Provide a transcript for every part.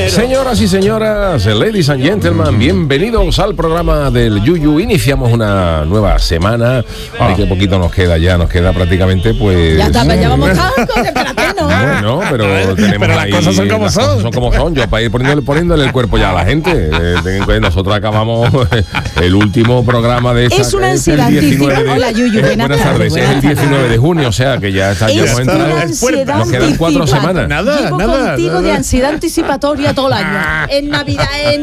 Señoras y señores, ladies and gentlemen, bienvenidos al programa del Yuyu. Iniciamos una nueva semana. Ay, que poquito nos queda prácticamente, pues. Ya está, ya vamos tanto, espérate, ¿no? No, pero tenemos pero las ahí, cosas son como son. Son como son. Yo para ir poniéndole el cuerpo ya a la gente. Nosotros acabamos el último programa de esta. Es una ansiedad anticipada. Hola, Yuyu, buenas tardes. Es el 19 de junio, o sea que ya está. Es ya una ansiedad nos quedan 4 semanas. Llevo contigo de ansiedad anticipatoria todo el año. En Navidad,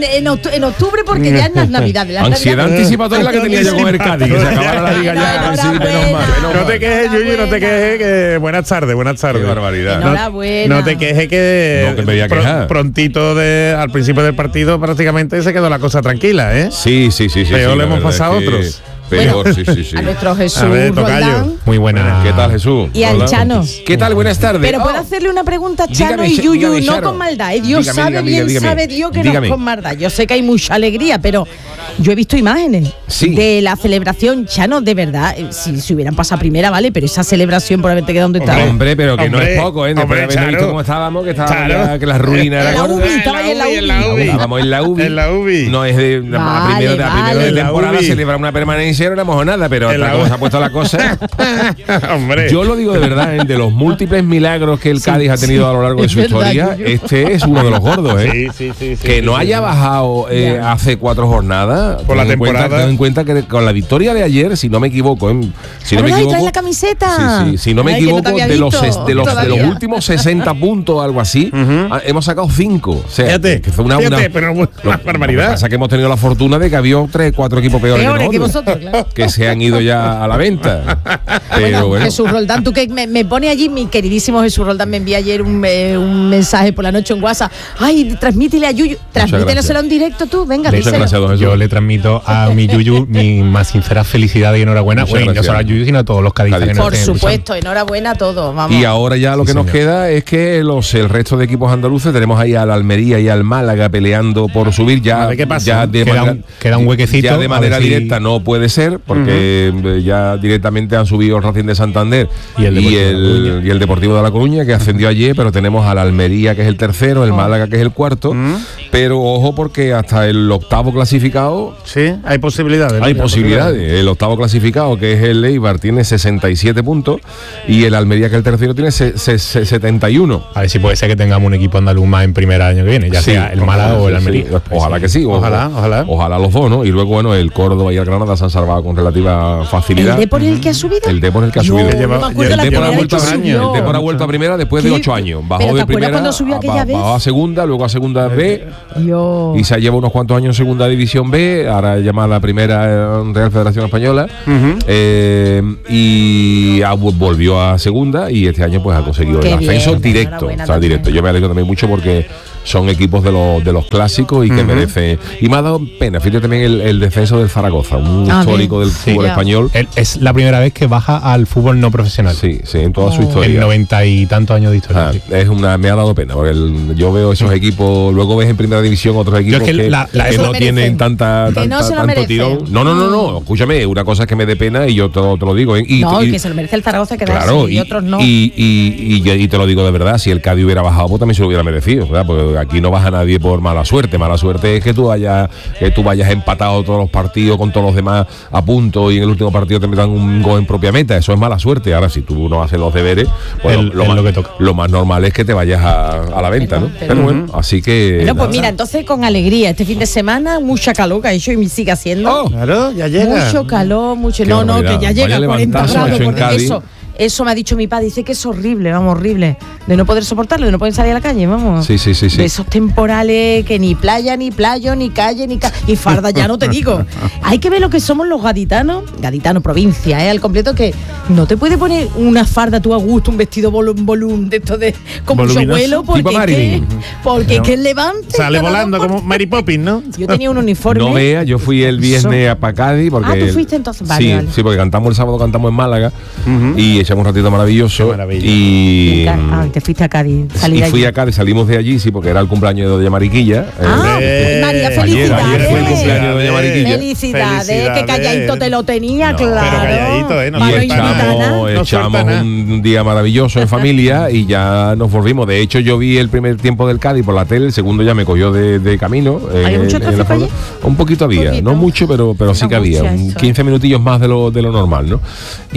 en octubre, porque ya en las Navidades. Ansiedad anticipatoria es la que tenía yo con el Cádiz, que se acabara la liga ya. Sí, menos mal. No te quejes, Yuyu, no te quejes. Que buenas tardes. Qué barbaridad. Enhorabuena. No te quejes que, no, que me voy a quejar. Prontito al principio del partido prácticamente se quedó la cosa tranquila, ¿eh? Sí. Pero le hemos pasado a otros. Peor, sí. A nuestro Jesús Roldán. Muy buena. ¿Qué tal, Jesús? Y al Chano. ¿Qué tal? Buenas tardes. Pero puedo hacerle una pregunta a Chano dígame, y Yuyu, dígame, no con maldad. Dios sabe Dios que no es con maldad. Yo sé que hay mucha alegría, pero yo he visto imágenes de la celebración. Chano, de verdad, si hubieran pasado primera, vale, pero esa celebración por haberte quedado donde estaba. Pero que no es poco, ¿eh? Después de haber visto cómo estábamos, que estábamos que las ruinas eran gordas. Estaba en la UBI. Estábamos en la UBI. No es de primero de temporada celebrar una permanencia, no éramos nada, pero tal como se ha puesto la cosa. Hombre. Yo lo digo de verdad, de los múltiples milagros que el Cádiz ha tenido a lo largo de su historia, este es uno de los gordos, ¿eh? Sí, que no haya bajado hace 4 jornadas por la temporada. Ten en cuenta que con la victoria de ayer, si no me equivoco, trae la camiseta. Si no me equivoco, de los últimos 60 puntos, algo así, hemos sacado 5. O sea, fíjate, que fue una pero una barbaridad. Lo que pasa es que hemos tenido la fortuna de que había 3-4 equipos peores que nosotros, claro. que se han ido ya a la venta. Pero bueno. Jesús Roldán, tú que me pone allí, mi queridísimo Jesús Roldán me envía ayer un mensaje por la noche en WhatsApp. Ay, transmítele a Yuyu, transmítelo en directo tú, venga, muchas gracias, don Jesús. Yo le transmito a mi Yuyu mi más sincera felicidad y enhorabuena. Bueno, no solo a Yuyu, sino a todos los cadistas. Por supuesto, enhorabuena a todos. Vamos. Y ahora ya lo que nos queda es que el resto de equipos andaluces, tenemos ahí al Almería y al Málaga peleando por subir. Ya, ¿qué pasa? Queda un huequecito. Ya de manera directa no puede ser, porque ya directamente han subido el Racing de Santander y el Deportivo de La Coruña, que ascendió ayer, pero tenemos al Almería, que es el tercero, el Málaga, que es el cuarto. Pero ojo, porque hasta el octavo clasificado. Sí, hay posibilidades. Hay posibilidades. El octavo clasificado, que es el Eibar, tiene 67 puntos y el Almería, que es el tercero, tiene 71. A ver si puede ser que tengamos un equipo andaluz más en primer año que viene, ya sea el Málaga o el Almería. Ojalá que sí. Ojalá los dos, ¿no? Y luego, bueno, el Córdoba y el Granada se han salvado con relativa facilidad. ¿El Depor es el que ha subido? El Depor es el que ha subido. El Depor ha vuelto a primera después de 8 años. Bajó de primera, bajó a segunda, luego a segunda B. Y se ha llevado unos cuantos años en segunda división B, ahora llamada primera Real Federación Española. Y volvió a segunda y este año pues ha conseguido el ascenso directo. O sea, directo. Yo me alegro también mucho porque son equipos de los clásicos y que merecen. Y me ha dado pena, fíjate también el descenso del Zaragoza, un histórico del fútbol español. Es la primera vez que baja al fútbol no profesional. Sí, en toda su historia. En 90 y tantos años de historia. Me ha dado pena, porque yo veo esos equipos, luego ves en primera división otros equipos que no tienen tanto tirón. No, escúchame, una cosa es que me dé pena y yo te lo digo. Y que se lo merece el Zaragoza quedarse, claro, y otros no. Y te lo digo de verdad, si el Cádiz hubiera bajado, pues también se lo hubiera merecido, ¿verdad? Porque aquí no baja nadie por mala suerte. Mala suerte es que tú vayas empatado todos los partidos con todos los demás a punto y en el último partido te metan un gol en propia meta. Eso es mala suerte. Ahora, si tú no haces los deberes, pues lo más normal es que te vayas a la venta, ¿no? Pero bueno, así que. Bueno, pues mira, entonces con alegría, este fin de semana, mucha calor que ha hecho y me sigue haciendo. Claro, ya llega. Mucho calor, que ya llega a 40 grados, porque eso me ha dicho mi padre, dice que es horrible, horrible, de no poder soportarlo, de no poder salir a la calle, vamos. Sí. De esos temporales que ni playa, ni playo, ni calle, y farda, ya no te digo. Hay que ver lo que somos los gaditanos provincia, al completo, que no te puede poner una farda tú a gusto, un vestido volum de esto con mucho vuelo, porque es que el levante sale volando como Mary Poppins, ¿no? Yo tenía un uniforme. No vea, yo fui el viernes a Cádiz porque tú fuiste entonces, vale. Sí, porque el sábado cantamos en Málaga y echamos un ratito maravilloso. Qué maravilla. Y te fuiste a Cádiz. y fui a Cádiz, salimos de allí, sí, porque era el cumpleaños de Doña Mariquilla. María, ayer felicidades. fue el cumpleaños de Doña Mariquilla. Felicidades, que calladito te lo tenía, No, claro. pero calladito, ¿no? Mano Y gitana. echamos un día maravilloso en familia y ya nos volvimos. De hecho, yo vi el primer tiempo del Cádiz por la tele, el segundo ya me cogió de camino. ¿Hay mucho tráfico allí? Un poquito había, Poquito. no mucho, pero sí No que había, mucho, eso. 15 minutillos más de lo normal, ¿no?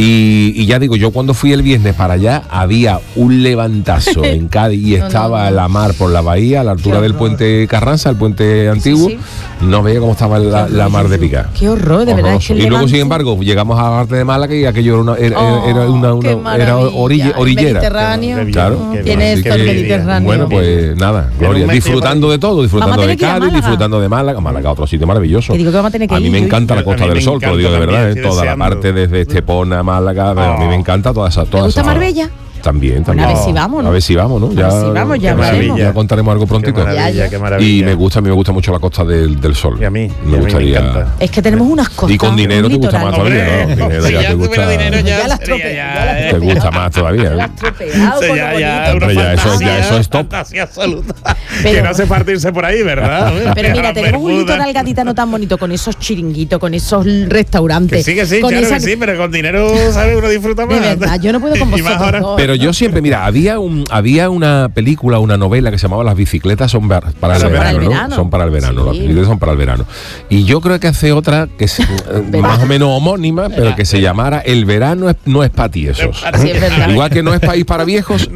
Y ya digo, yo cuando fui el viernes para allá, había un levantazo en Cádiz y estaba la mar por la bahía, a la altura Qué del horror. puente Carranza, el puente antiguo. sí. No veía cómo estaba la mar de picar. Qué horror, de verdad. Es que Y el luego, sin Levante- embargo, llegamos a la parte de Málaga y aquello era qué maravilla. orillera. Mediterráneo. Claro. Qué Tiene Así esto el que, Mediterráneo. bueno, pues nada, Gloria, un mes disfrutando de todo, disfrutando Vamos a de tener que ir a Cádiz, Málaga. disfrutando de Málaga. Málaga, otro sitio maravilloso. Que digo que vamos a tener que A mí ir, me yo- encanta la A Costa mí del me Sol, te lo digo de encanta verdad, también, toda la estoy parte desde Estepona, Málaga, a mí me encanta toda esa. ¿Te gusta Marbella? También. Bueno, a ver si vamos, ¿no? A ver si vamos, ¿no? A ver si vamos, ya Qué hablaremos. Ya contaremos algo Qué prontito. maravilla, qué maravilla. Y a mí me gusta mucho la Costa del Sol. Y a mí me gustaría. encanta. Es que tenemos unas costas. Y con dinero un te gusta litoral. más todavía, ¿no? Dinero si ya ya te tuviera gusta. dinero ya Ya las sería tropeo, ya, ya las Te tropeo. gusta más todavía. Las tropeado con lo bonito. Hombre, ya eso es top. fantasía absoluta. Pero- que no hace partirse por ahí, ¿verdad? Pero mira, tenemos un Bermuda. litoral gaditano tan bonito con esos chiringuitos, con esos restaurantes. Que sí, con claro esa- que sí, pero con dinero, ¿sabes? Uno disfruta más. De verdad, yo no puedo con Y más vosotros ahora- dos. Pero yo siempre, mira, había una película, una novela que se llamaba Las bicicletas son para el Son para verano, el ¿no? verano. Son para el verano, Sí. las bicicletas son para el verano. Y yo creo que hace otra que es más o menos homónima, pero que se llamara El verano no es para tiesos. Sí, es verdad. Igual que no es país para viejos,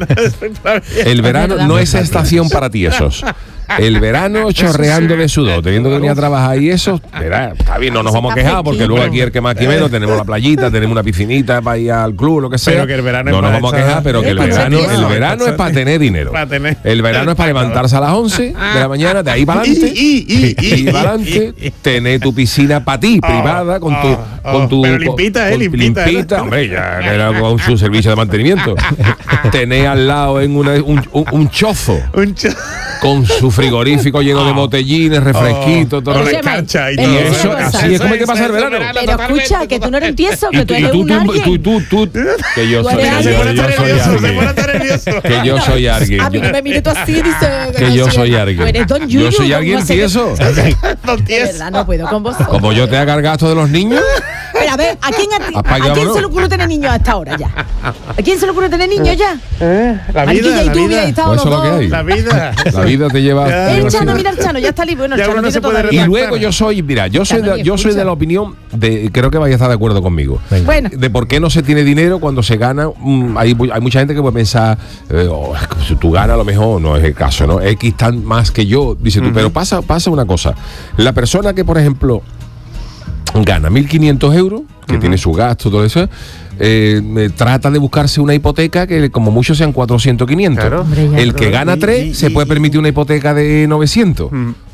el verano verdad. no es estación para tiesos. El verano chorreando de sudor, teniendo que venir a trabajar y eso, verá, está bien, no nos vamos a quejar porque luego aquí el que más que menos tenemos la playita, tenemos una piscinita para ir al club, lo que sea. Pero que el verano no es nos para vamos a echar- quejar, pero que el para verano, echar el eso. verano es para tener dinero. Para tener- El verano es para levantarse a las 11 de la mañana, de ahí para adelante. Y para adelante, tener tu piscina para ti, privada, con tu. Pero limpita, limpita. Hombre, ya era con su servicio de mantenimiento. Tener al lado en un chozo Un ch- con su frigorífico lleno de botellines, refresquitos, todo con lo la que. Escúchame, escarcha y pero todo. Y eso, una cosa. así es como hay que pasar el Eso es verano. Pero escucha, que tú no eres un tieso, que tú Y eres un alguien. tú, que yo Tú soy eres Se pone alguien. tan nervioso, se pone tan nervioso. Que yo soy alguien. A mí no me mires tú así, dice. Que yo soy alguien. Tú eres Don Yuyu. Yo soy ¿cómo alguien hace que- tieso. Don De Ties. verdad, no puedo con vosotros. Como yo te haga el gasto de los niños. Pero a ver, Apaga, ¿a quién vámonos. se le ocurre tener niños hasta ahora ya? ¿A quién se le ocurre tener niños ya? La Mariquilla vida, y la tú habéis vida. estado Pues los eso es lo que dos. hay. La vida. La vida te lleva. Ya. El Chano, mira el Chano, ya está libre. Bueno, el Ya Chano uno no tiene se puede todavía. Y luego yo soy, mira, yo soy Chano, ni de escucha. la opinión de, creo que vaya a estar de acuerdo conmigo. Bueno. De por qué no se tiene dinero cuando se gana. Hay mucha gente que puede pensar, si tú ganas a lo mejor, no es el caso, ¿no? X tan más que yo, dice tú, pero pasa una cosa. La persona que, por ejemplo, gana 1.500 euros, que tiene su gasto, todo eso, trata de buscarse una hipoteca que como mucho sean 400, 500. Claro. Hombre, ya. El que gana 3 se puede permitir una hipoteca de 900.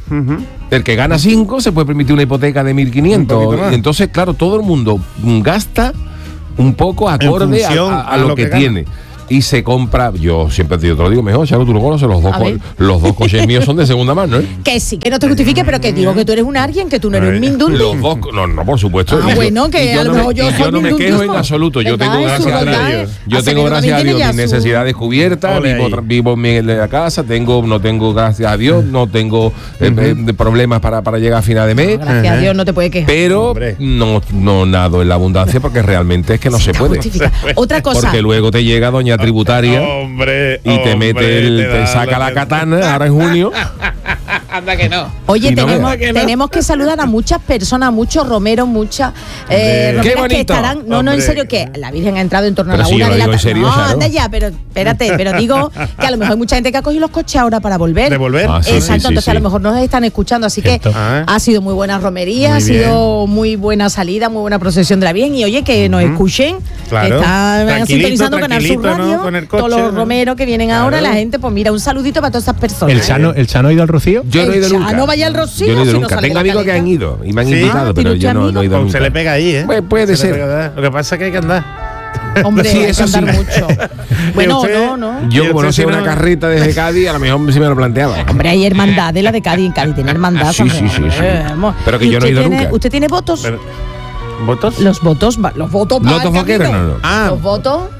El que gana 5 se puede permitir una hipoteca de Un poquito 1.500. más. Y entonces, claro, todo el mundo gasta un poco acorde función a lo que gana. tiene. Y se compra, yo siempre te lo digo mejor, Charo, tú lo conoces, A ver. los dos coches míos son de segunda mano, ¿eh? Que sí, que no te justifique, pero que digo que tú eres un alguien, que tú no eres un mindundi. Los dos, no, por supuesto. Ah, Y bueno, que y a lo no mejor yo y soy no me quejo en mindundismo. absoluto. Yo ¿Verdad? tengo, Es su gracias a bondad, Dios, ¿eh? yo Acevedo tengo, gracias a también Dios, tiene mis ya su- necesidades cubiertas, Ole ahí. vivo en la casa, no tengo, gracias a Dios, no tengo de problemas para llegar a final de mes. Gracias a Dios no te puede quejar. Pero Hombre. no nado en la abundancia porque realmente es que no se puede. Justifica. Otra cosa. Porque luego te llega doña tributaria Hombre. y te mete te saca la katana ahora en junio. Anda que no. Oye, Y no tenemos, veas. tenemos que saludar a muchas personas, muchos romeros, muchas romeras Qué que bonito. estarán. No, en Hombre. serio, que la Virgen ha entrado en torno Pero a la sí, una yo de lo la digo en tarde. serio, No, Charo. anda ya, pero espérate, pero digo que a lo mejor hay mucha gente que ha cogido los coches ahora para volver. ¿De volver? Ah, sí, Exacto, sí, entonces sí. a lo mejor nos están escuchando, así Cierto. que Ah. ha sido muy buena romería, Muy ha sido muy buena salida, muy buena procesión de la bien y oye, que nos escuchen, Claro. que están Tranquilito, sintonizando Canal Sur tranquilito, ¿no? Radio, Con el todos coche, los ¿no? romeros que vienen Claro. ahora, la gente, pues mira, un saludito para todas esas personas. ¿El Chano ha ido al Rocío? Yo no he ido El nunca. Chano vaya al Rocío, Yo no he ido si no nunca. sale Tengo la amigos que caleta. han ido y me han ¿Sí? invitado, Ah, pero ¿tiene yo usted no he ido Pues nunca. se le pega ahí, ¿eh? Pues puede Se le ser. pega. Lo que pasa es que hay que andar. Hombre, Sí, hay que eso sí. andar mucho. Bueno, usted? no. Yo, ¿Y como usted no sé si una no? carreta desde Cádiz, a lo mejor sí me lo planteaba. Hombre, hay hermandad de la de Cádiz. En Cádiz tiene hermandad. Sí, sí, sí, sí. Vamos. Pero que ¿Y yo no he usted ido tiene- nunca. ¿Usted tiene votos? Pero- ¿Votos? Los votos. Los votos. para ¿Lotos el vaqueros? camino. No. Ah, Los votos.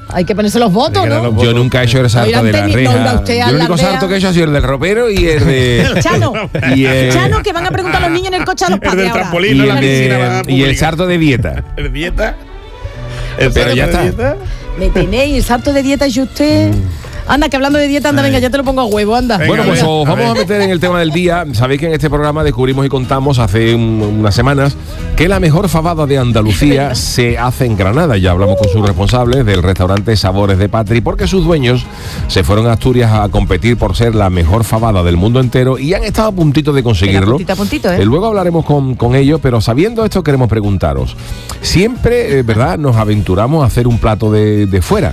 Hay que ponerse los votos, ¿no? Yo nunca he hecho el salto de la reja. Yo el único salto que he hecho ha sido el del ropero y el de... Chano, Chano, que van a preguntar a los niños en el coche a los padres del ahora. trampolín, Y el salto de dieta. ¿El dieta? Pero ya está. Me tenéis el salto de dieta y usted... Anda, que hablando de dieta, anda, venga, ya te lo pongo a huevo, anda. Venga, Bueno, pues os vamos a meter en el tema del día. Sabéis que en este programa descubrimos y contamos hace unas semanas que la mejor fabada de Andalucía se hace en Granada. Ya hablamos con sus responsables del restaurante Sabores de Patri, porque sus dueños se fueron a Asturias a competir por ser la mejor fabada del mundo entero y han estado a puntito de conseguirlo. A puntito, ¿eh? Luego hablaremos con ellos, pero sabiendo esto queremos preguntaros. Siempre, ¿verdad?, nos aventuramos a hacer un plato de fuera.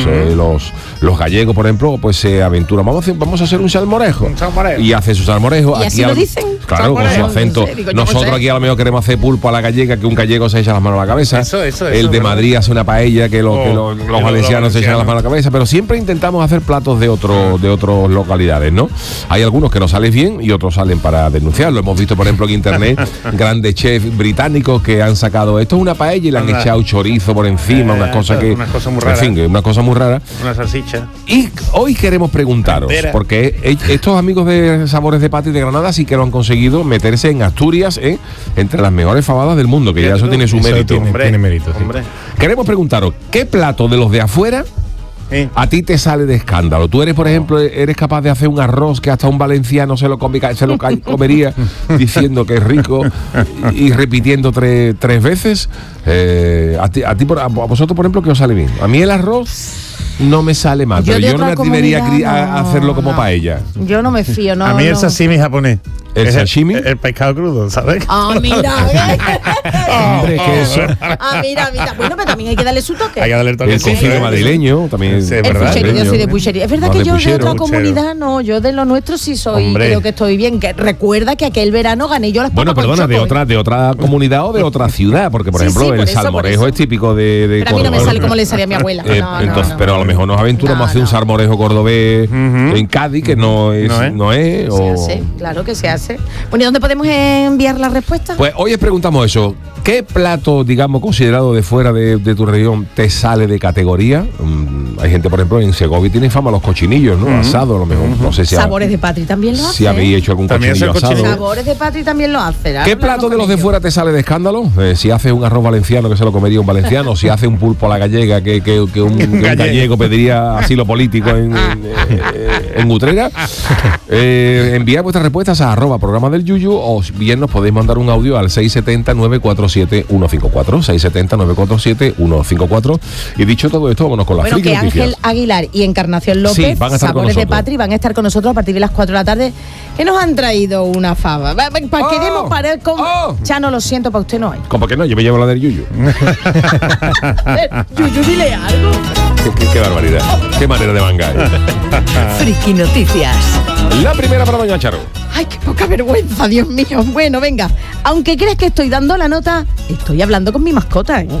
Los gallegos, por ejemplo, pues se aventuran. Vamos a hacer un salmorejo. Y hace su salmorejo. ¿Y aquí así lo dicen? Claro, con su acento. No sé, digo, yo Nosotros no sé. aquí a lo mejor queremos hacer pulpo a la gallega, que un gallego se echa las manos a la cabeza. Eso, El de Madrid hace una paella, que los valencianos se echan las manos a la cabeza. Pero siempre intentamos hacer platos de otras localidades, ¿no? Hay algunos que nos salen bien y otros salen para denunciarlo. Hemos visto, por ejemplo, en internet grandes chefs británicos que han sacado esto es una paella y le han echado chorizo por encima, una cosa que... Una cosa muy rara. En fin, una cosa muy rara. Una salchicha. Y hoy queremos preguntaros, porque estos amigos de Sabores de Patri de Granada sí que lo han conseguido meterse en Asturias, entre las mejores fabadas del mundo, que ya eso tiene su mérito. Tiene mérito, sí. Queremos preguntaros, ¿qué plato de los de afuera a ti te sale de escándalo? Tú eres, por ejemplo, eres capaz de hacer un arroz que hasta un valenciano se lo comería diciendo que es rico y repitiendo tres veces. A vosotros, por ejemplo, ¿qué os sale bien? A mí el arroz no me sale mal, pero yo no me atrevería a hacerlo como paella. Yo no me fío, no. A mí el sashimi japonés. ¿El sashimi? El pescado crudo, ¿sabes? Ah, mira. Hombre, que eso. Ah, mira. Bueno, pero también hay que darle su toque. Hay que darle el toque. El cocido madrileño también. Sí, El ¿verdad? puchero, yo soy de puchería. Es verdad No, que de yo de puchero, otra comunidad no, yo de lo nuestro sí soy, Hombre. creo que estoy bien. Que recuerda que aquel verano gané yo las papas Bueno, con perdona, choco, de otra comunidad o de otra ciudad, porque por Sí, ejemplo sí, por el eso, salmorejo por es eso. típico de Pero a mí no me Córdoba. sale como le salía a mi abuela. No. Pero a lo mejor nos aventuramos a hacer un salmorejo cordobés en Cádiz, que no es. Se hace, claro que se hace. Bueno, ¿y dónde podemos enviar la respuesta? Pues hoy os preguntamos eso. ¿Qué plato, digamos, considerado de fuera de tu región te sale de categoría? Hay gente, por ejemplo, en Segovia tiene fama los cochinillos, ¿no? Asado, a lo mejor. No sé si Sabores de Patri también lo hace. si habéis hecho algún También cochinillo hace el asado. Sabores de Patri también lo hace. ¿Qué plato de los de fuera te sale de escándalo? Si haces un arroz valenciano, que se lo comería un valenciano. Si haces un pulpo a la gallega, que un gallego pediría asilo político en Utrera. Enviad vuestras respuestas a @programa del Yuyu, o bien nos podéis mandar un audio al 670-947-154. 670-947-154. Y dicho todo esto, vámonos con las Bueno, friki que noticias. Ángel Aguilar y Encarnación López, Sí, van a estar con Sabores de nosotros. Patri, van a estar con nosotros a partir de las 4 de la tarde, que nos han traído una fava. Queremos parar con... Chano, lo siento, para usted no hay. ¿Cómo que no? Yo me llevo la del Yuyu. Yuyu, dile algo. Qué barbaridad. Qué manera de mangar. Friki Noticias. La primera para doña Charo. Ay, qué poca vergüenza, Dios mío. Bueno, venga. Aunque creas que estoy dando la nota, estoy hablando con mi mascota, ¿eh?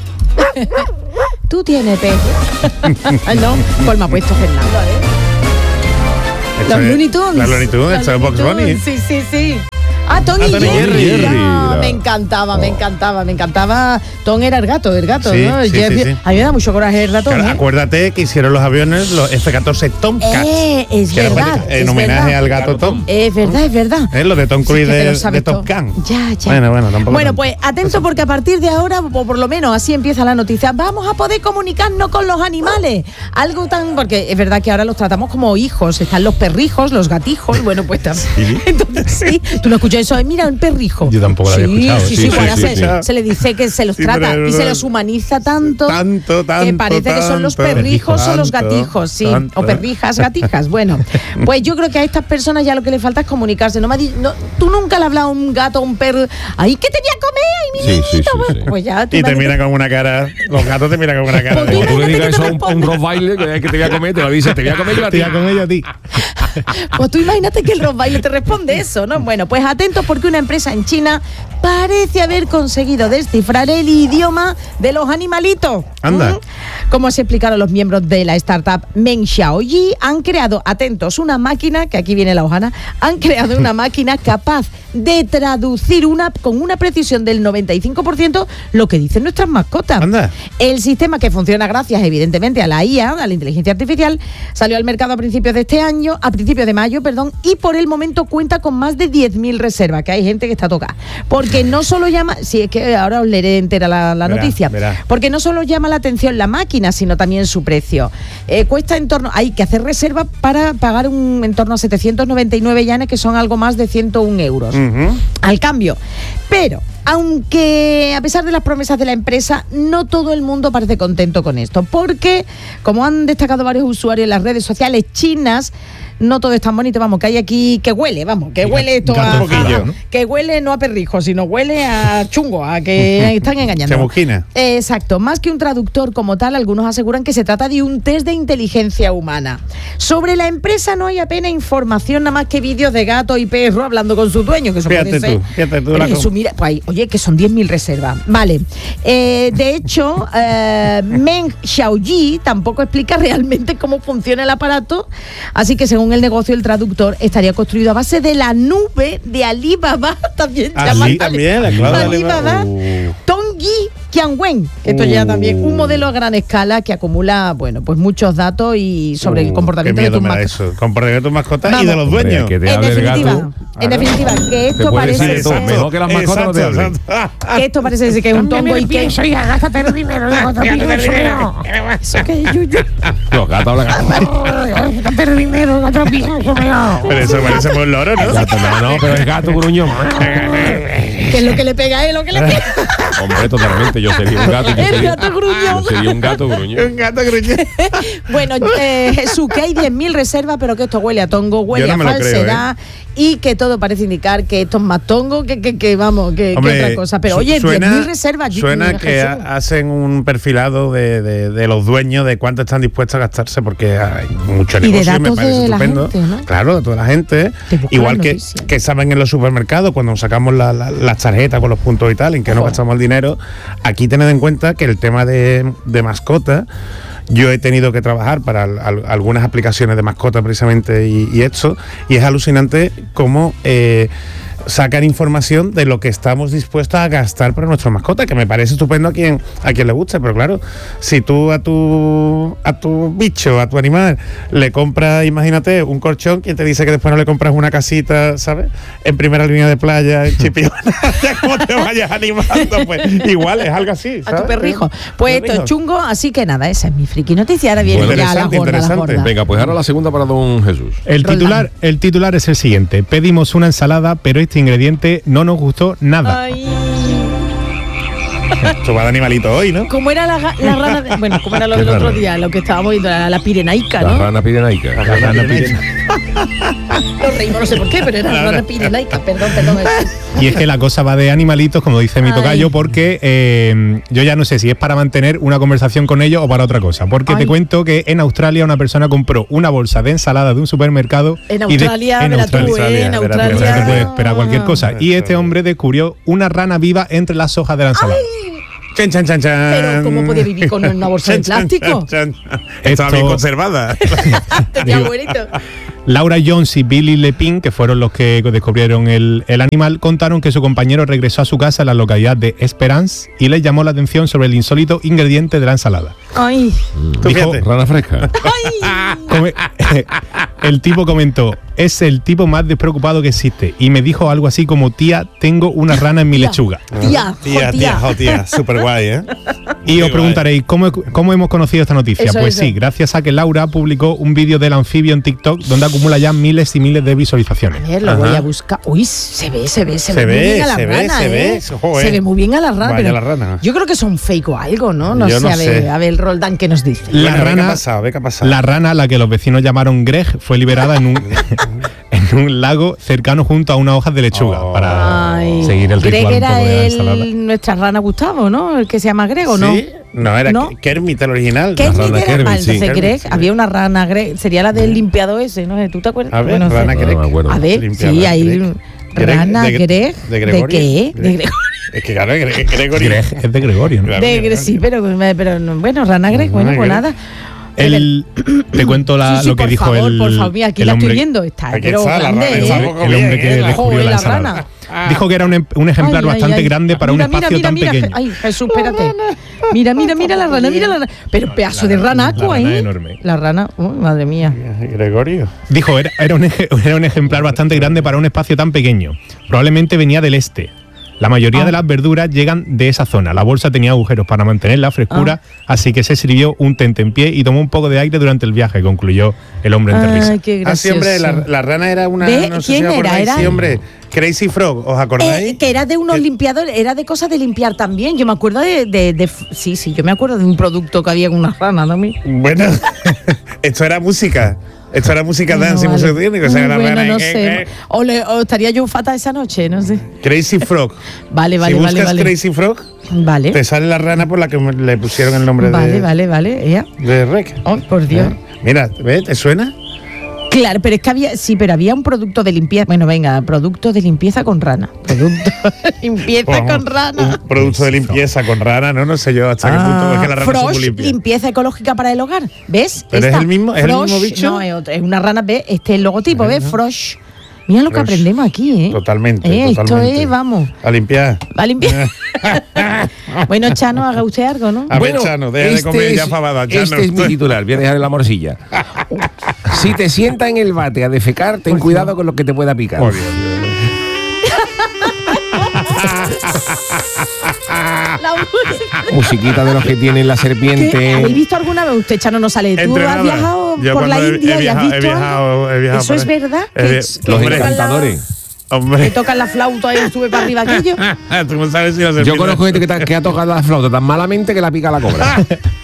Tú tienes pez. Ay, no, pues me ha puesto Fernando, Los Looney Tunes. Los Looney Tunes, esto es Bugs Bunny. Sí. Ah, Tom y Tom y Jerry. Jerry. Ah, me encantaba. Tom era el gato, Sí, ¿no? sí, Jerry- sí. A mí me da mucho coraje el ratón. Claro, acuérdate que hicieron los aviones los F-14 Tomcats. Es que era verdad. en es homenaje verdad. al gato Tom. Es verdad. Lo de Tom Sí, Cruise que te lo de sabes Top todo. Gun. Ya. Bueno, tampoco. Bueno, tanto. pues atento, porque a partir de ahora, o por lo menos así empieza la noticia, vamos a poder comunicarnos con los animales. Algo tan... Porque es verdad que ahora los tratamos como hijos. Están los perrijos, los gatijos. Bueno, pues también. Entonces, sí. Tú no escuchas eso. Mira, un perrijo. Yo tampoco lo había escuchado. Sí, Sí, ahora sí, se, sí. se le dice que se los Sí, trata pero y no- se los humaniza tanto que parece que son los tanto. perrijos o los Tanto, gatijos, sí, tanto. o perrijas, gatijas. Bueno, pues yo creo que a estas personas ya lo que le falta es comunicarse. Tú nunca le has hablado a un gato, a un perro, ay, ¿qué te voy a comer? Ay, mi Sí, niñito. sí, sí. Pues ya tú Y te imagínate- miran con una cara. Los gatos te miran con una cara. Pues de- tú Tú le digas Imagínate que eso te a un responde. Rottweiler que te voy a comer, te lo dice, te voy a comer yo a ti. con ella a ti. Pues tú imagínate que el Rottweiler te responde eso, ¿no? Bueno, pues atentos, porque una empresa en China parece haber conseguido descifrar el idioma de los animalitos. Anda. Como se explicaron los miembros de la startup Meng Xiaoyi, han creado, atentos, una máquina, que aquí viene la hojana, han creado una máquina capaz de traducir con una precisión del 95% lo que dicen nuestras mascotas. Anda. El sistema, que funciona gracias evidentemente a la IA, a la inteligencia artificial, salió al mercado a principios de mayo, y por el momento cuenta con más de 10.000 reservas, que hay gente que está tocada. Porque no solo llama, si es que ahora os leeré entera la noticia, porque no solo llama la atención la máquina, sino también su precio. Cuesta hay que hacer reserva para pagar en torno a 799 yanes, que son algo más de 101 euros al cambio. Pero aunque a pesar de las promesas de la empresa, no todo el mundo parece contento con esto, porque, como han destacado varios usuarios en las redes sociales chinas, no todo es tan bonito, que hay aquí que huele, esto que huele no a perrijo, sino huele a chungo, a que están engañando. Chamusquina. Exacto, más que un traductor como tal, algunos aseguran que se trata de un test de inteligencia humana. Sobre la empresa no hay apenas información, nada más que vídeos de gato y perro hablando con su dueño, que eso puede ser. Fíjate tú. Oye, que son 10.000 reservas. Vale. De hecho, Meng Xiaoyi tampoco explica realmente cómo funciona el aparato, así que según el negocio, el traductor estaría construido a base de la nube de Alibaba, también llamada Alibaba, Tongyi Qianwen. Esto ya también un modelo a gran escala que acumula, pues muchos datos y sobre el comportamiento de tus mascotas. Comportamiento de tus mascotas y de los dueños. En definitiva, que esto parece mejor que las mascotas no te hablen. Que esto parece que es un tongo y que gástate el dinero de otro pienso. Eso que Yuyu. Los gatos hablan. Gástate el dinero de otro pienso. Pero eso parece un loro, ¿no? No, pero es gato gruñón. Que es lo que le pega a él, lo que le pega. Hombre, totalmente. Yo sería un gato. Gato gruñón. Yo sería un gato gruñón. Un gato gruñón. Bueno, Jesús, que hay 10.000 reservas, pero que esto huele a tongo, huele a falsedad, y que todo parece indicar que esto es más tongo que otra cosa. Pero oye, 10.000 reservas. Suena que hacen un perfilado de los dueños, de cuánto están dispuestos a gastarse, porque hay mucho negocio, de datos me parece de estupendo. la gente, ¿no? Claro, de toda la gente. Igual que saben en los supermercados, cuando sacamos las tarjetas con los puntos y tal, en que no gastamos el dinero. Aquí tened en cuenta que el tema de mascotas, yo he tenido que trabajar para algunas aplicaciones de mascotas precisamente y esto, y es alucinante cómo sacan información de lo que estamos dispuestos a gastar para nuestras mascotas, que me parece estupendo a quien le guste, pero claro, si tú a tu bicho, a tu animal, le compras, imagínate, un colchón, ¿quién te dice que después no le compras una casita, ¿sabes? En primera línea de playa, en Chipiona, ya como te vayas animando, pues igual es algo así, ¿sabes? A tu perrijo. Pues esto es chungo, así que nada, esa es mi friki noticia. Ahora viene ya la gorda. Venga, pues ahora la segunda para don Jesús. El titular es el siguiente: pedimos una ensalada, pero este ingrediente no nos gustó nada. Ay. Esto va de animalito hoy, ¿no? ¿Cómo era la rana? Bueno, ¿cómo era lo del otro día? Lo que estábamos viendo, la pirenaica, ¿no? La rana pirenaica. Lo reímos, no sé por qué, pero era la rana pirenaica. Perdón. Y es que la cosa va de animalitos, como dice mi tocayo, porque yo ya no sé si es para mantener una conversación con ellos o para otra cosa. Porque te cuento que en Australia una persona compró una bolsa de ensalada de un supermercado. En Australia. No te puedes esperar cualquier cosa. Y este hombre descubrió una rana viva entre las hojas de la ensalada. Chan, chan, chan, chan. Pero ¿cómo podía vivir con una bolsa de plástico? Estaba bien conservada. Tenía abuelito. Laura Jones y Billy Lepin, que fueron los que descubrieron el animal, contaron que su compañero regresó a su casa en la localidad de Esperance y les llamó la atención sobre el insólito ingrediente de la ensalada. Ay. Dijo, rana fresca. El tipo comentó: es el tipo más despreocupado que existe. Y me dijo algo así como: tía, tengo una rana en mi lechuga. Tía, súper guay, ¿eh? Y os preguntaréis, ¿cómo hemos conocido esta noticia? Sí, gracias a que Laura publicó un vídeo del anfibio en TikTok donde acumula ya miles y miles de visualizaciones. A ver, lo voy a buscar. Uy, se ve muy bien a la rana, ¿eh? Se ve muy bien a la rana. Vaya la rana. Yo creo que son fake o algo, ¿no? No sé, a ver, Roldán, ¿qué nos dice? La rana, ¿qué ha pasado? La rana, la que los vecinos llamaron Greg, fue liberada en un lago cercano junto a unas hojas de lechuga para seguir el ritual Greg un poco de la era ensalada. nuestra rana Gustavo, ¿no? El que se llama Greg, ¿o no? No, era Kermit el original. Kermit rana era Kermit, mal, sí. entonces Greg, Sí. había una rana Greg, sería la del limpiado ese, ¿no? ¿Tú te acuerdas? A ver, Bueno, rana sé. Greg. No me acuerdo. A ver, Limpiada, sí, hay Greg. rana Greg. ¿De ¿De Gregorio? qué? De Gregorio. Es que claro, Gregorio. Greg es de Gregorio, ¿no? Claro. Sí, pero no, bueno, rana Greg, bueno, pues Greg. nada. Te cuento Sí, lo que por dijo favor, el por favor, mira, aquí el la estoy hombre- viendo, está, Aquí pero está, la grande, rana, ¿eh? está el poco hombre bien, que ¿eh? descubrió Joder, la la ensalada. rana. Dijo que era un ejemplar Ay, ay, bastante ay. grande para un espacio tan pequeño. Ay, Jesús, espérate. Mira la rana. Pero pedazo de ranaco la ahí. rana enorme. La rana, madre mía. Gregorio. Dijo, era un ejemplar bastante grande para un espacio tan pequeño. Probablemente venía del este. La mayoría de las verduras llegan de esa zona. La bolsa tenía agujeros para mantener la frescura, así que se sirvió un tentempié y tomó un poco de aire durante el viaje, concluyó el hombre entre risas. Ay, qué Ah, sí, gracioso. hombre, la rana era una. ¿Ve? No sé ¿Quién si os era? acordáis. Era- Sí, hombre. Crazy Frog, ¿os acordáis? Que era de unos limpiadores, era de cosas de limpiar también. Yo me acuerdo sí, yo me acuerdo de un producto que había con una rana también. Bueno, esto era música. Esto era música dance y Vale. música técnica. O sea, la Bueno, rana, no sé. O estaría yo fatal esa noche, no sé. Crazy Frog. Vale, Si buscas vale. Crazy Frog, Vale. te sale la rana por la que le pusieron el nombre Vale. Ea. de Rec. Oh, por Dios. Mira, ¿ves? ¿Te suena? Claro, pero es que había un producto de limpieza. Bueno, venga, producto de limpieza con rana. Producto de limpieza con rana. Un producto de limpieza con rana, no sé yo hasta qué punto es que las ranas son muy Frosh, limpias. limpieza ecológica para el hogar. ¿Ves? ¿Pero es Esta, el mismo Frosh, bicho? No, es una rana. ¿Ves? Este es el logotipo, ¿ves? Frosh. Mira lo que Frosh. aprendemos aquí, ¿eh? Totalmente, Esto totalmente. es, vamos, A limpiar. a limpiar. Bueno, Chano, haga usted algo, ¿no? A ver, Chano, deja de comer ya fabada, Chano. Este es mi titular, voy a dejar la morcilla. Si te sientas en el bate a defecar, ten cuidado con lo que te pueda picar. Oh, Dios, Dios. La música. Musiquita de los que tienen la ¿Qué? serpiente. ¿Habéis visto alguna vez? Usted, Chano, no sale. ¿Tú Entrenada. has viajado Yo por la cuando India y has visto he viajado algo? ¿Eso por es ahí. verdad? He Que- vi- que Los tocan la- encantadores. Que Hombre, tocan la flauta y sube para arriba aquello. tú no sabes si la Yo serpiente- conozco gente que ha tocado la flauta tan malamente que la pica la cobra.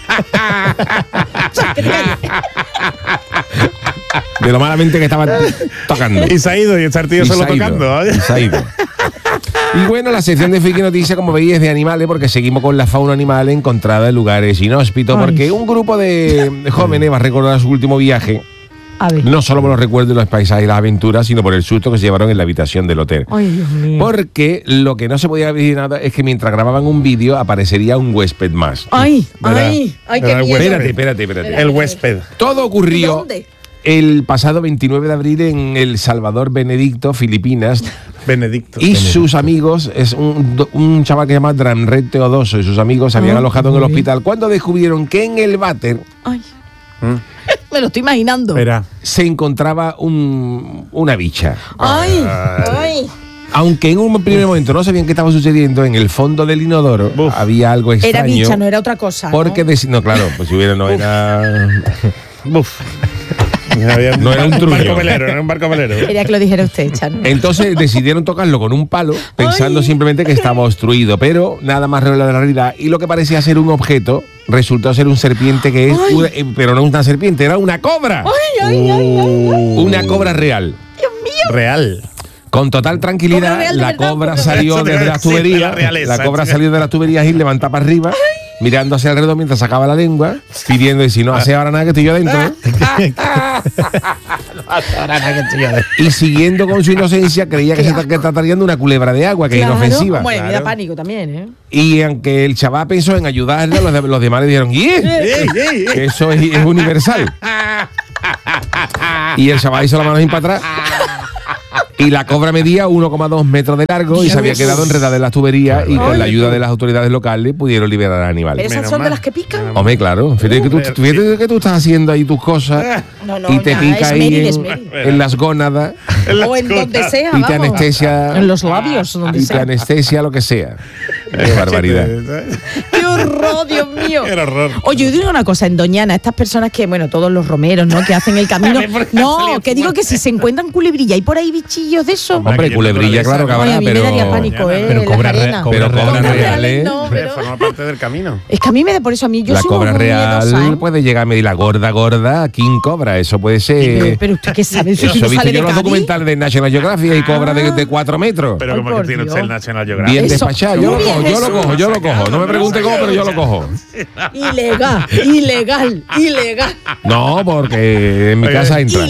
De lo malamente que estaba tocando. Y se ha ido y está el tío Y solo se ha ido, tocando. y se ha ido. Y bueno, la sección de Friki Noticias, como veis, es de animales, porque seguimos con la fauna animal encontrada en lugares inhóspitos, Ay. porque un grupo de jóvenes va a recordar su último viaje, A ver. no solo por los recuerdos de los paisajes y las aventuras, sino por el susto que se llevaron en la habitación del hotel. Ay, Dios mío. Porque lo que no se podía ver nada es que mientras grababan un vídeo aparecería un huésped más. Ay, Verá, ay, qué verá el miedo. Espérate. El huésped. Todo ocurrió ¿Dónde? el pasado 29 de abril en El Salvador, Benedicto, Filipinas. Benedicto. Y sus amigos, es un chaval que se llama Dramred Teodoso, y sus amigos se habían alojado en el hospital cuando descubrieron que en el váter Ay. Me lo estoy imaginando. Verá. se encontraba una bicha. Ay, ay. Aunque en un primer momento no sabían qué estaba sucediendo, en el fondo del inodoro Buf. había algo extraño. Era bicha, no era otra cosa. Porque no, claro, pues si hubiera no era. Buf. No era un trullo. barco velero, no era un barco velero. Quería que lo dijera usted, Chano. Entonces decidieron tocarlo con un palo, pensando Ay. simplemente que estaba obstruido, pero nada más revelado de la realidad. Y lo que parecía ser un objeto resultó ser un serpiente que es, Ay. pero no una serpiente, era una cobra. Una cobra real. Real. Con total Cobra tranquilidad, real de la verdad, cobra porque- salió Eso te desde iba a las decir, de la tuberías. realeza, La cobra chica. salió de las tuberías y levanta para arriba, mirando hacia alrededor mientras sacaba la lengua, pidiendo, y si no hace ahora nada que estoy yo adentro. Y siguiendo con su inocencia, creía que se trataría de una culebra de agua, que es inofensiva. Bueno, me da Claro. pánico también, ¿eh? Y aunque el chaval pensó en ayudarle, los demás le dijeron, ¡y! Que eso es universal. Y el chaval hizo la mano así para atrás. Y la cobra medía 1,2 metros de largo y se había quedado enredada en las tuberías, y con la ayuda de las autoridades locales pudieron liberar al animal. ¿Pero esas Menos son de mal. las que pican? Hombre, claro. Fíjate que tú estás haciendo ahí tus cosas No, y te ya, pica ahí esmeril, en, esmeril. en las gónadas O en donde sea, y te vamos. anestesia. En los labios, donde Y te sea. anestesia lo que sea. Qué barbaridad. ¡Qué horror, Dios mío! Qué horror. Oye, yo digo una cosa, en Doñana, estas personas que, bueno, todos los romeros, ¿no? Que hacen el camino. No, que digo que si se encuentran culebrilla y por ahí bichillos de eso. Hombre, culebrilla, claro que Ay, habrá, a mí me daría pánico, ¿eh? Pero las cobra arenas. Pero cobra Cobras real, ¿eh? No, Hombre, pero- forma parte del camino. Es que a mí me da por eso, a mí yo La soy cobra muy real miedosa, ¿eh? puede llegar a medir la gorda, King Cobra. Eso puede ser. Pero usted qué sabe, si Eso tú he no visto sales yo de en los Cádiz. documentales de National Geographic y cobra de 4 metros. Pero Ay, como por que tiene Dios. usted el National Geographic. Bien Eso, despachado. muy Yo bien lo yo lo cojo. No me pregunte cómo, pero yo lo cojo. Ilegal. No, porque en mi casa entra.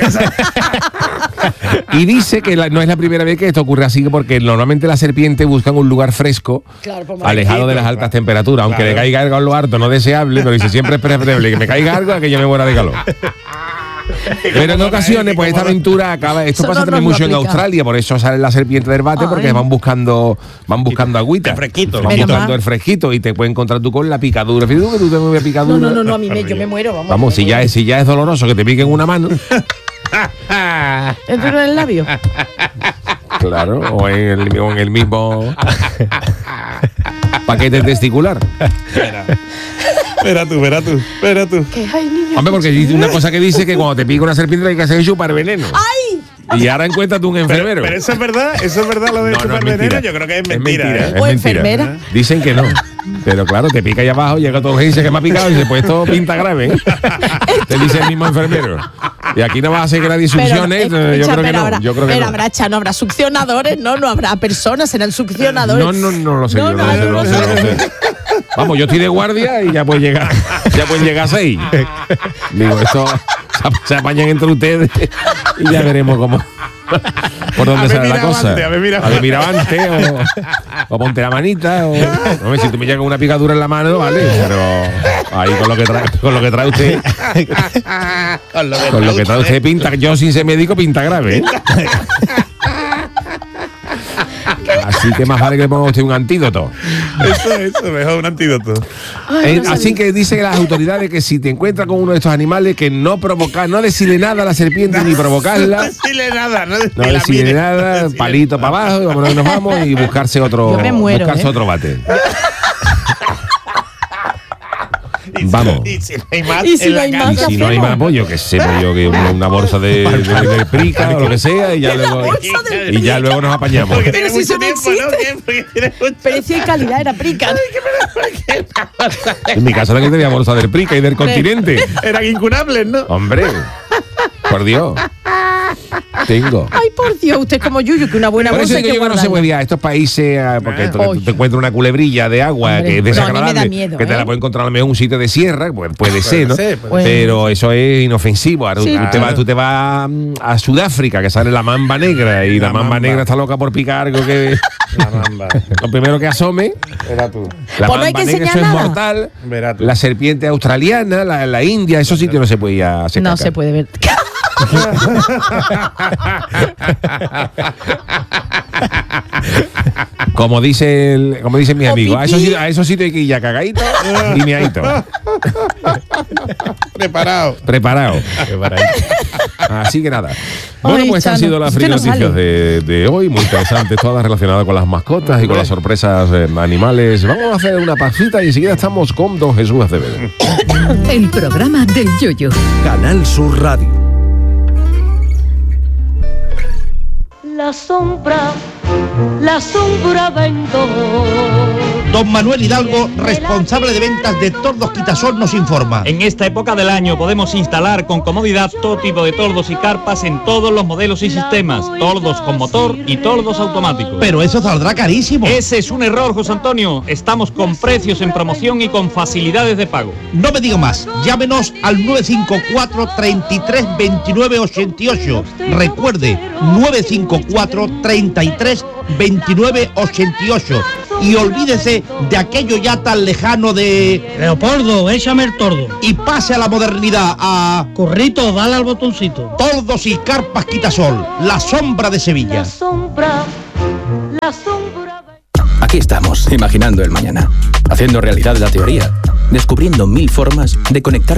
Y dice que no es la primera vez que esto ocurre así, porque normalmente las serpientes buscan un lugar fresco, alejado de las altas temperaturas. Aunque le caiga algo a lo harto, no deseable, pero dice siempre es preferible que me caiga algo a que yo me muera de calor. Pero en ocasiones, pues esta aventura acaba. Esto pasa también mucho en Australia, por eso sale la serpiente del bate, porque van buscando agüita. El fresquito. Van buscando el fresquito y te puedes encontrar tú con la picadura. Fíjate que tú te mueves picadura. No, a mí yo me muero. Vamos, si ya es doloroso que te piquen una mano. ¿Entro en el labio? Claro, o en el mismo paquete testicular. Espera tú. ¿Qué hay, niño? Hombre, porque dice una cosa que dice que cuando te pica una serpiente hay que hacer chupar veneno. ¡Ay! Y ahora encuéntrate un enfermero. Pero eso es verdad lo de chupar veneno. Yo creo que es mentira. O enfermera. Dicen que no. Pero claro, te pica ahí abajo, llega todo y dice que me ha picado y dice, pues esto pinta grave. Te dice el mismo enfermero. Y aquí no vas a hacer que nadie succione. Yo creo que no. Habrá succionadores, no habrá personas, serán succionadores. No lo sé. No lo sé. Vamos, yo estoy de guardia y ya pueden llegar a 6. Digo, esto se apañan entre ustedes y ya veremos cómo por dónde sale la cosa. A ver, mira antes o ponte la manita o si tú me llegas una picadura en la mano, vale, pero ahí con lo que trae usted con lo que trae usted pinta, yo sin ser médico pinta grave, ¿eh? Así que más vale que le ponga usted un antídoto. Eso, mejor un antídoto. Así que dice que las autoridades que si te encuentras con uno de estos animales, que no decirle nada a la serpiente ni provocarla. No decirle nada, palito para abajo, y vámonos, nos vamos y buscarse otro bate. Vamos. Y si no hay más, si no hay más, pues yo que sé, que una bolsa de prica o lo que sea, y ya luego nos apañamos. Pero si eso no existe. Pero si hay calidad, era prica. En mi casa también tenía bolsa del prica y del continente. Eran incurables, ¿no? Hombre, por Dios. Tengo. Ay, por Dios, usted es como Yuyu, que una buena bolsa. Por eso digo yo que no se puede ir a estos países, porque te encuentras una culebrilla de agua que es desagradable, me da miedo, que te la puede encontrar a lo mejor un sitio de sierra, pues puede ser, ¿no? Pero eso es inofensivo. Ahora, sí, tú te vas a Sudáfrica, que sale la mamba negra, y la mamba negra está loca por picar algo que... La mamba. Lo primero que asome... Era tú. La mamba negra, eso es mortal. La serpiente australiana, la India, esos sitios no se puede ir a hacer No se puede ver. Como dicen mis amigos, a esos sitios hay que ir ya cagadito y miadito. Preparado. Así que nada. Bueno, pues han sido las free noticias de hoy, muy interesantes, todas relacionadas con las mascotas y con las sorpresas animales. Vamos a hacer una pausita y enseguida estamos con don Jesús Acevedo. El programa del Yoyo. Canal Sur Radio. La sombra vendo. Don Manuel Hidalgo, responsable de ventas de Tordos Quitasol, nos informa. En esta época del año podemos instalar con comodidad todo tipo de tordos y carpas en todos los modelos y sistemas, tordos con motor y tordos automáticos. Pero eso saldrá carísimo. Ese es un error, José Antonio. Estamos con precios en promoción y con facilidades de pago. No me digo más. Llámenos al 954 33 29 88. Recuerde, 954 33 29 88. Y olvídese de aquello ya tan lejano de... Leopoldo, échame el tordo. Y pase a la modernidad, a... Corrito, dale al botoncito. Tordos y carpas Quitasol, la sombra de Sevilla. La sombra. Aquí estamos, imaginando el mañana, haciendo realidad la teoría, descubriendo 1000 formas de conectar